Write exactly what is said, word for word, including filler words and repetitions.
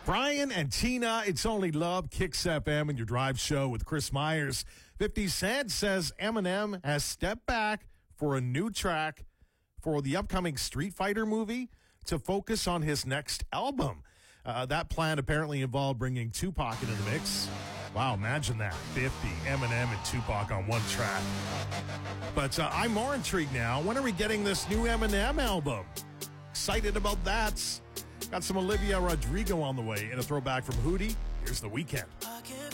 Brian and Tina, It's Only Love, Kicks F M, and your drive show with Chris Myers. fifty Cent says Eminem has stepped back for a new track for the upcoming Street Fighter movie to focus on his next album. Uh, that plan apparently involved bringing Tupac into the mix. Wow, imagine that. fifty, Eminem, and Tupac on one track. But uh, I'm more intrigued now. When are we getting this new Eminem album? Excited about that. Got some Olivia Rodrigo on the way and a throwback from Hootie. Here's The Weeknd.